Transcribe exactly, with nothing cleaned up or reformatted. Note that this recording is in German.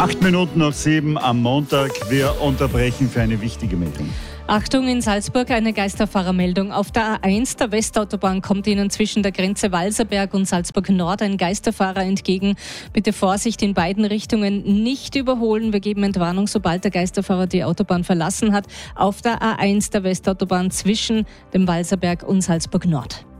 Acht Minuten nach sieben am Montag. Wir unterbrechen für eine wichtige Meldung. Achtung, in Salzburg eine Geisterfahrermeldung. Auf der A eins der Westautobahn kommt Ihnen zwischen der Grenze Walserberg und Salzburg Nord ein Geisterfahrer entgegen. Bitte Vorsicht in beiden Richtungen, nicht überholen. Wir geben Entwarnung, sobald der Geisterfahrer die Autobahn verlassen hat. Auf der A eins der Westautobahn zwischen dem Walserberg und Salzburg Nord.